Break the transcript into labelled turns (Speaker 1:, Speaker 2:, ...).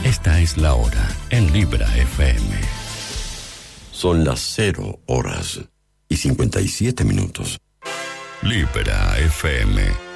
Speaker 1: Esta es la hora en Libra FM.
Speaker 2: Son las 0 horas y 57 minutos.
Speaker 1: Libra FM.